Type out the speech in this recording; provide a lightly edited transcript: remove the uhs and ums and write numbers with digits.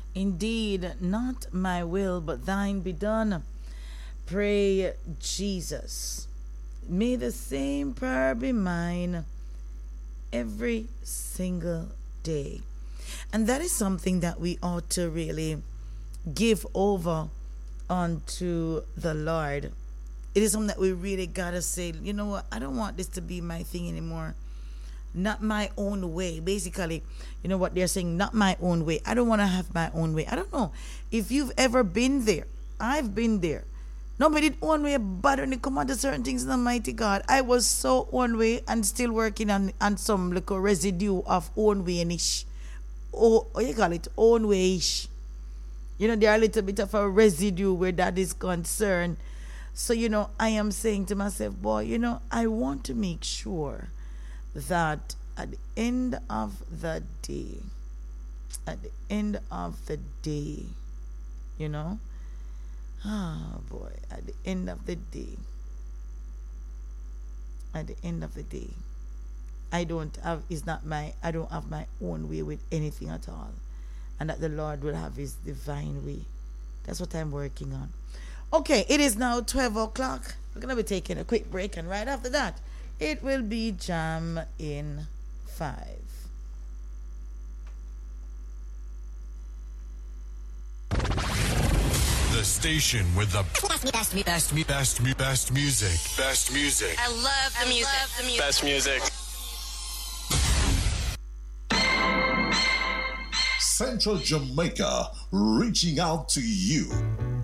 Indeed, not my will, but thine be done. Pray, Jesus. May the same prayer be mine every single day. And that is something that we ought to really give over unto the Lord. It is something that we really gotta say, you know what, I don't want this to be my thing anymore. Not my own way. Basically, you know what they're saying, not my own way. I don't want to have my own way. I don't know if you've ever been there. I've been there. Nobody did own way, but when it come on to certain things in the mighty God, I was so own way and still working on some little residue of own way-ish. Oh, what you call it? Own way-ish. You know, there are a little bit of a residue where that is concerned. So, you know, I am saying to myself, boy, you know, I want to make sure that at the end of the day, you know, oh boy, at the end of the day, I don't have my own way with anything at all. And that the Lord will have his divine way. That's what I'm working on. Okay, it is now 12 o'clock. We're going to be taking a quick break, and right after that, it will be Jam in 5. The station with the best music. Best music. I love the music. Best music. Central Jamaica, reaching out to you.